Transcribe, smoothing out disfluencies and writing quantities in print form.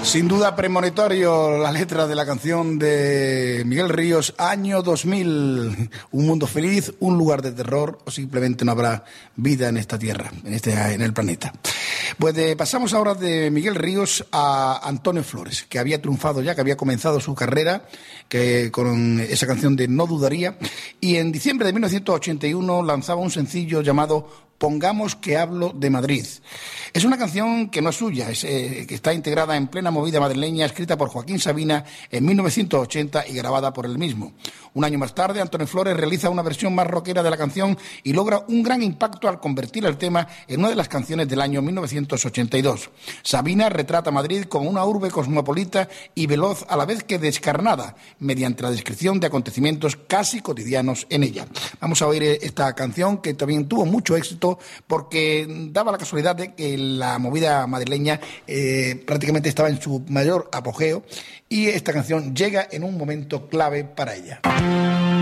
Sin duda premonitorio la letra de la canción de Miguel Ríos, año 2000, un mundo feliz, un lugar de terror o simplemente no habrá vida en esta tierra, en el planeta. Pues pasamos ahora de Miguel Ríos a Antonio Flores, que había triunfado ya, que había comenzado su carrera con esa canción de No Dudaría, y en diciembre de 1981 lanzaba un sencillo llamado Pongamos que hablo de Madrid. Es una canción que no es suya, que está integrada en plena movida madrileña, escrita por Joaquín Sabina en 1980 y grabada por él mismo. Un año más tarde, Antonio Flores realiza una versión más rockera de la canción y logra un gran impacto al convertir el tema en una de las canciones del año 1982. Sabina retrata a Madrid como una urbe cosmopolita y veloz a la vez que descarnada, mediante la descripción de acontecimientos casi cotidianos en ella. Vamos a oír esta canción que también tuvo mucho éxito porque daba la casualidad de que la movida madrileña prácticamente estaba en su mayor apogeo y esta canción llega en un momento clave para ella.